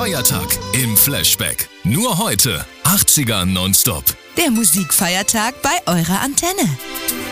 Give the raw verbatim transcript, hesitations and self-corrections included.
Musikfeiertag im Flashback. Nur heute achtziger nonstop. Der Musikfeiertag bei eurer Antenne.